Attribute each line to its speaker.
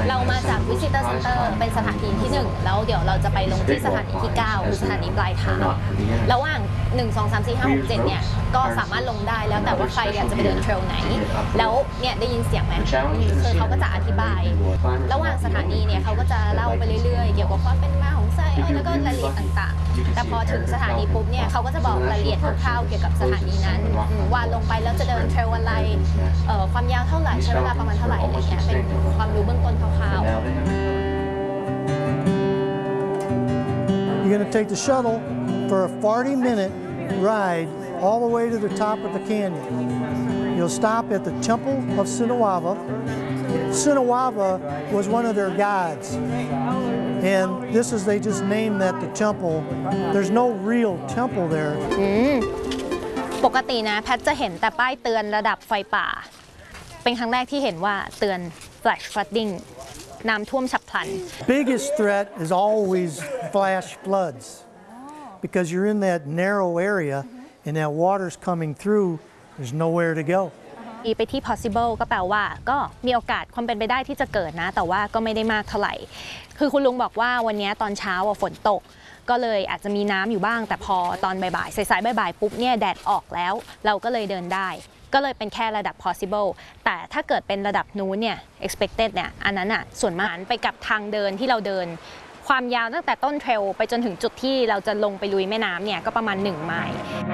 Speaker 1: เรามาจาก Visitor Center เป็นสถานที่ที่1แล้วเดี๋ยวเราจะไปลงที่สถานีที่9คือสถานีปลายทางระหว่าง1 2 3 4 5 6 7เนี่ยก็สามารถลงได้แล้วแต่ว่าใครอยากจะไปเดินเทรลไหนแล้วเนี่ยได้ยินเสียงไหมคือเขาก็จะอธิบายระหว่างสถานีเนี่ยเขาก็จะเล่าไปเรื่อยๆเกี่ยวกับความเป็นมาของไส้แล้วก็รายละเอียดต่างๆแต่พอถึงสถานีปุ๊บเนี่ยเขาก็จะบอกรายละเอียดคร่าวๆเกี่ยวกับสถานีนั้นว่าลงไปแล้วจะเดินเทรลอะไรความยาวเท่าไหร่ใช้เวลาประมาณเท่าไหร่อะไรเงี้ยเป็นความรู้เบื้องต้นคร่าวๆ
Speaker 2: You're going to take the shuttle for a 40-minute ride all the way to the top of the canyon. You'll stop at the Temple of Sinawava. Sinawava was one of their gods. And this is, they just named that the temple. There's no real temple there.
Speaker 1: ปกตินะแพทจะเห็นแต่ป้ายเตือนระดับไฟป่าเป็นครั้งแรกที่เห็นว่าเตือน flash flooding น้ำท่วมฉับพลัน
Speaker 2: Biggest threat is always flash floods because you're in that narrow area and that water's coming through. There's nowhere to go.
Speaker 1: ไปที่ possible ก็แปลว่าก็มีโอกาสความเป็นไปได้ที่จะเกิดนะแต่ว่าก็ไม่ได้มากเท่าไหร่คือคุณลุงบอกว่าวันนี้ตอนเช้าฝนตกก็เลยอาจจะมีน้ำอยู่บ้างแต่พอตอนบ่ายๆสายๆบ่ายๆปุ๊บเนี่ยแดดออกแล้วเราก็เลยเดินได้ก็เลยเป็นแค่ระดับ possible แต่ถ้าเกิดเป็นระดับนู้นเนี่ย expected เนี่ยอันนั้นอ่ะส่วนมากไปกับทางเดินที่เราเดินความยาวตั้งแต่ต้นเทรลไปจนถึงจุดที่เราจะลงไปลุยแม่น้ำเนี่ยก็ประมาณ1 ไมล์